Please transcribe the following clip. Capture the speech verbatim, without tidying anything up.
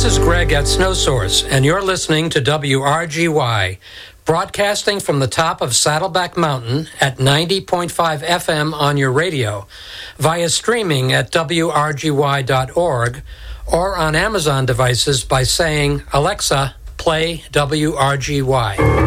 is Greg at Snowsource, and you're listening to W R G Y, broadcasting from the top of Saddleback Mountain at ninety point five F M on your radio, via streaming at W R G Y dot org, or on Amazon devices by saying, Alexa, play W R G Y.